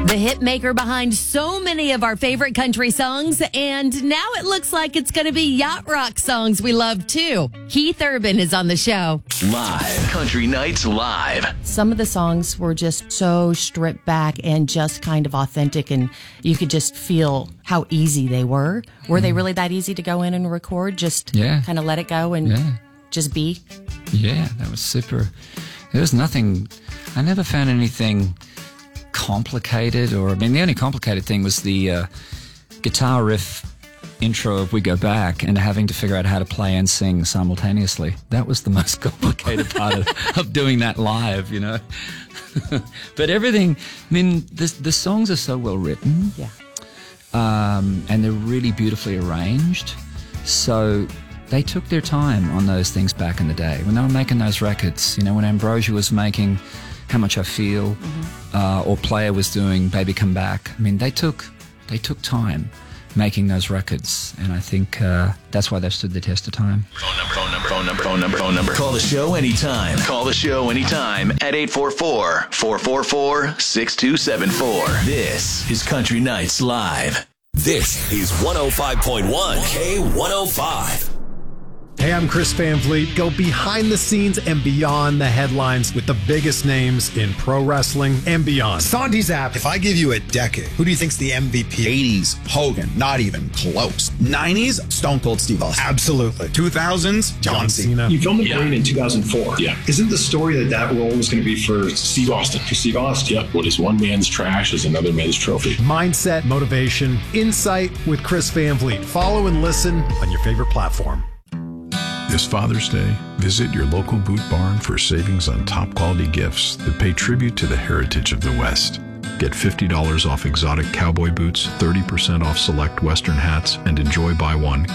The hit maker behind so many of our favorite country songs, and now it looks like it's going to be yacht rock songs we love too. Keith Urban is on the show. Live. Country Nights Live. Some of the songs were just so stripped back and just kind of authentic, and you could just feel how easy they were. Were they really that easy to go in and record? Just kind of let it go and just be? Yeah, that was super. There was nothing, I never found anything complicated, the only complicated thing was the guitar riff intro of We Go Back and having to figure out how to play and sing simultaneously. That was the most complicated part of doing that live, you know. But everything, the songs are so well written. Yeah. And they're really beautifully arranged. So they took their time on those things back in the day. When they were making those records, when Ambrosia was making How Much I Feel, or Player was doing Baby Come Back. They took time making those records, and I think that's why they've stood the test of time. Phone number. Call the show anytime. Call the show anytime at 844-444-6274. This is Country Nights Live. This is 105.1 K105. Hey, I'm Chris Van Vliet. Go behind the scenes and beyond the headlines with the biggest names in pro wrestling and beyond. Sandy Zapp, if I give you a decade, who do you think's the MVP? 80s, Hogan, not even close. 90s, Stone Cold Steve Austin. Absolutely. 2000s, John Cena. You filmed The Brain in 2004. Yeah. Isn't the story that role was going to be for Steve Austin? For Steve Austin. Yep. What is one man's trash is another man's trophy. Mindset, motivation, insight with Chris Van Vliet. Follow and listen on your favorite platform. This Father's Day, visit your local Boot Barn for savings on top quality gifts that pay tribute to the heritage of the West. Get $50 off exotic cowboy boots, 30% off select Western hats, and enjoy buy one,